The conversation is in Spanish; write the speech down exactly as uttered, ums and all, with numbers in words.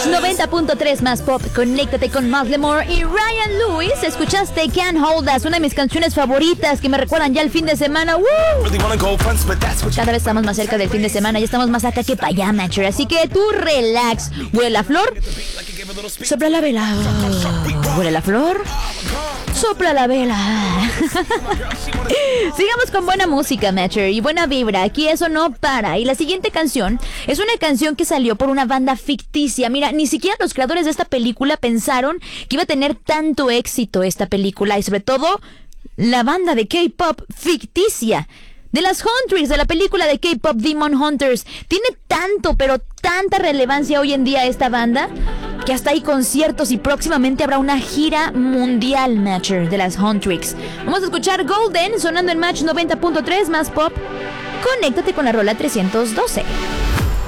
Match noventa punto tres más pop. Conéctate con Macklemore y Ryan Lewis. Escuchaste Can't Hold Us, una de mis canciones favoritas que me recuerdan ya el fin de semana. ¡Woo! Cada vez estamos más cerca del fin de semana. Ya estamos más acá que para allá, Matcher. Así que tú relax. Huele la flor. Sopla la vela. Huele la flor. Sopla la vela. Sigamos con buena música, Matcher, y buena vibra. Aquí eso no para. Y la siguiente canción es una canción que salió por una banda ficticia. Mira, ni siquiera los creadores de esta película pensaron que iba a tener tanto éxito esta película. Y sobre todo, la banda de K-pop ficticia de las Huntrix, de la película de K-pop Demon Hunters. Tiene tanto, pero tanta relevancia hoy en día esta banda, que hasta hay conciertos y próximamente habrá una gira mundial, Matcher, de las Huntrix. Vamos a escuchar Golden sonando en Match noventa punto tres más pop. Conéctate con la rola trescientos doce.